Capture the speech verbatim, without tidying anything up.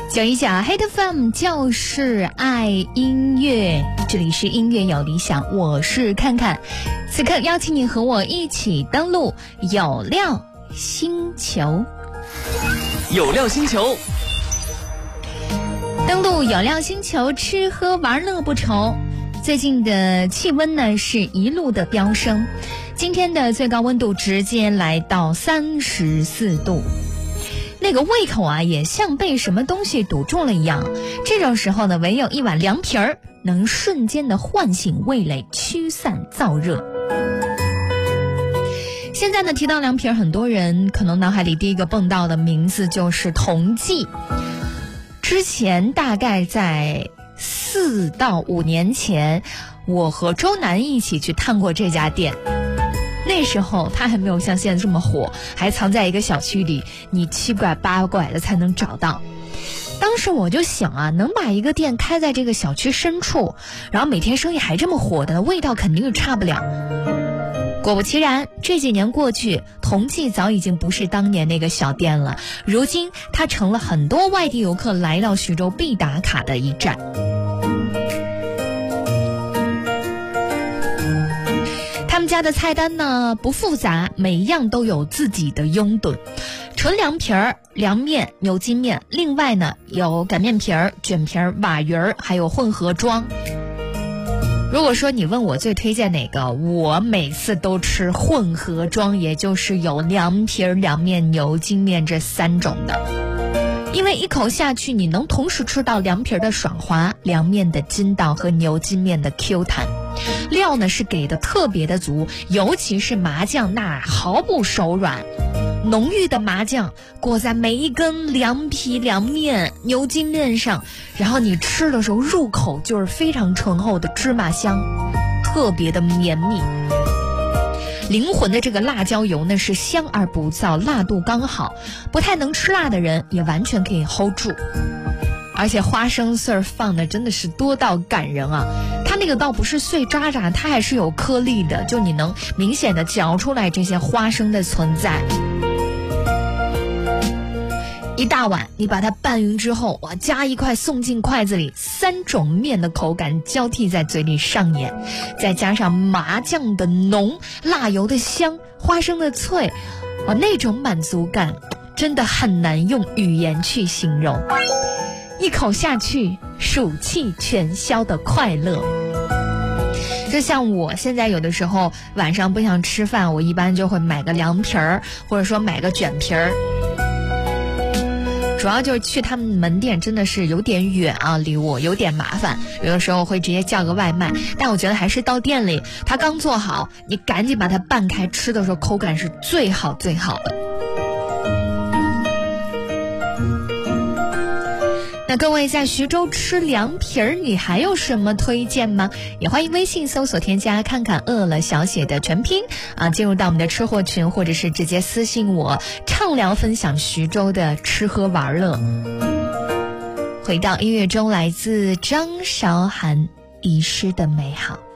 九一九 Hit F M 就是爱音乐，这里是音乐有理想，我是看看。此刻邀请你和我一起登录有料星球。 有料星球， 登录有料星球，吃喝玩乐不愁。最近的气温呢是一路的飙升，今天的最高温度直接来到三十四度。那个胃口啊也像被什么东西堵住了一样，这种时候呢唯有一碗凉皮儿能瞬间的唤醒味蕾，驱散燥热。现在呢提到凉皮儿，很多人可能脑海里第一个蹦到的名字就是同济。之前大概在四到五年前，我和周南一起去探过这家店。那时候它还没有像现在这么火，还藏在一个小区里，你七拐八拐的才能找到。当时我就想啊，能把一个店开在这个小区深处，然后每天生意还这么火的，味道肯定是差不了。果不其然，这几年过去，同济早已经不是当年那个小店了，如今它成了很多外地游客来到徐州必打卡的一站。他们家的菜单呢不复杂，每一样都有自己的拥趸。纯凉皮儿、凉面、牛筋面，另外呢有擀面皮儿、卷皮儿、瓦鱼儿，还有混合装。如果说你问我最推荐哪个，我每次都吃混合装，也就是有凉皮儿、凉面、牛筋面这三种的。因为一口下去，你能同时吃到凉皮儿的爽滑、凉面的筋道和牛筋面的 Q 弹。料呢是给的特别的足，尤其是麻酱那毫不手软，浓郁的麻酱裹在每一根凉皮、凉面、牛筋面上，然后你吃的时候入口就是非常醇厚的芝麻香，特别的绵密。灵魂的这个辣椒油呢是香而不燥，辣度刚好，不太能吃辣的人也完全可以 hold 住。而且花生丝儿放的真的是多到感人啊！它那个倒不是碎渣渣，它还是有颗粒的，就你能明显的嚼出来这些花生的存在。一大碗你把它拌匀之后，哇，夹一块送进筷子里，三种面的口感交替在嘴里上演，再加上麻酱的浓、辣油的香、花生的脆，哇，那种满足感真的很难用语言去形容。一口下去，暑气全消的快乐。就像我现在有的时候晚上不想吃饭，我一般就会买个凉皮儿，或者说买个卷皮儿。主要就是去他们门店真的是有点远啊，离我有点麻烦，有的时候会直接叫个外卖。但我觉得还是到店里，它刚做好，你赶紧把它拌开，吃的时候口感是最好最好的。那各位在徐州吃凉皮儿，你还有什么推荐吗？也欢迎微信搜索添加看看饿了小写的全拼啊，进入到我们的吃货群，或者是直接私信我畅聊分享徐州的吃喝玩乐。回到音乐中，来自张韶涵《遗失的美好》。